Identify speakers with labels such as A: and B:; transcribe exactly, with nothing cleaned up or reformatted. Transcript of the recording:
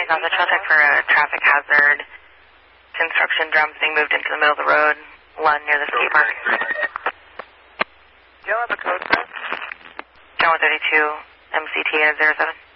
A: got the traffic for a traffic hazard. Construction drums being moved into the middle of the road, one near the skate park.
B: Do you have a code, sir?
A: John one thirty-two, M C T zero seven.